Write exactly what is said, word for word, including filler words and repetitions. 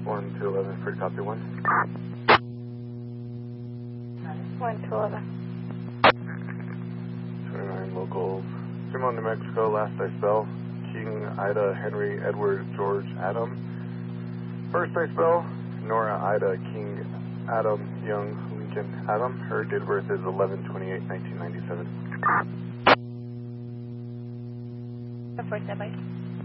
one to eleven, free copy one. one to eleven. twenty-nine locals. Fremont, New Mexico, last I spell. King, Ida, Henry, Edward, George, Adam. First I spell. Nora, Ida, King, Adam, Young, Lincoln, Adam. Her date of birth is eleven twenty-eight nineteen ninety-seven. four, stand by.